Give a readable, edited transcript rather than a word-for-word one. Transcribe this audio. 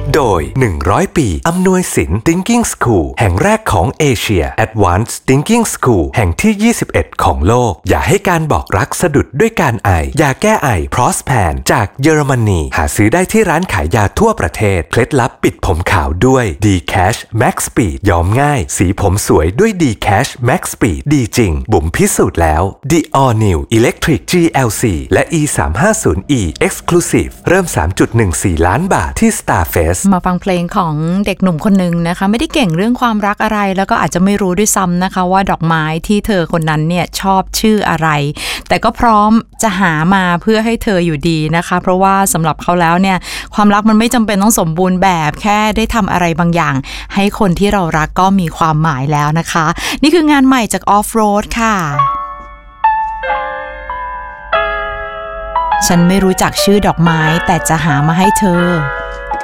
โดย100 ปีอำนวยสิน Thinking School แห่งแรกของเอเชีย Advanced Thinking School แห่งที่ 21 ของโลกอย่าให้การบอกรักสะดุดด้วยการไอยาแก้ไอ Prospan จากเยอรมนีหาซื้อได้ที่ร้านขายยาทั่วประเทศเคล็ดลับปิดผมขาวด้วย D-Cash Max Speed ย้อมง่ายสีผมสวยด้วย D-Cash Max Speed ดีจริงบุ๋มพิสูจน์แล้ว The All New Electric GLC และ E350e Exclusive เริ่ม 3.14 ล้านบาทที่ Starfest มาฟังเพลงของเด็กหนุ่มคนหนึ่งนะคะไม่ได้เก่งเรื่องความรักอะไรแล้วก็อาจจะไม่รู้ด้วยซ้ำนะคะว่าดอกไม้ที่เธอคนนั้นเนี่ยชอบชื่ออะไรแต่ก็พร้อมจะหามาเพื่อให้เธออยู่ดีนะคะเพราะว่าสำหรับเขาแล้วเนี่ยความรักมันไม่จำเป็นต้องสมบูรณ์แบบแค่ได้ทำอะไรบางอย่างให้คนที่เรารักก็มีความหมายแล้วนะคะนี่คืองานใหม่จาก Off Road ค่ะฉันไม่รู้จักชื่อดอกไม้แต่จะหามาให้เธอ